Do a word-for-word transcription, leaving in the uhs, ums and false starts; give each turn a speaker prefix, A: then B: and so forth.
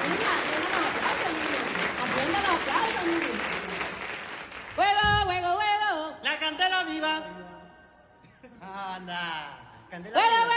A: Aprenda los aplausos, niño. Juego, juego, juego.
B: La candela viva. Anda. Candela
A: Juego,
B: viva.